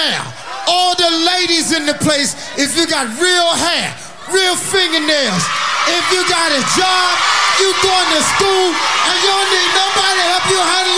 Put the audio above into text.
now, all the ladies in the place, if you got real hair, real fingernails, if you got a job, you going to school, and you don't need nobody to help you handle